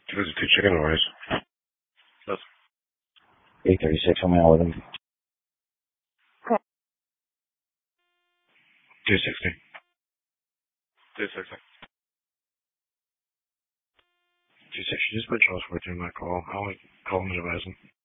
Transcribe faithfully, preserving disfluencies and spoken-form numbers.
Two two chicken wings. Yes. eight thirty-six, I'm out with him. two sixty. two sixty. two sixty, just put Charles fourteen in my call. I'll call him and advise him.